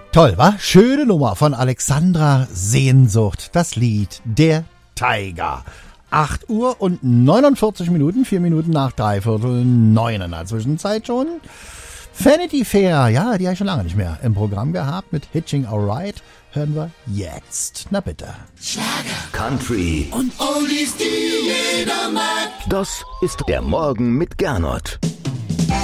Toll, wa? Schöne Nummer von Alexandra Sehnsucht. Das Lied Der Tiger. 8 Uhr und 49 Minuten, 4 Minuten nach 8:45 in der Zwischenzeit schon. Vanity Fair, ja, die habe ich schon lange nicht mehr im Programm gehabt mit Hitching Alright. Hören wir jetzt. Na bitte. Schlager, Country und Oldies, die jeder mag. Das ist der Morgen mit Gernot.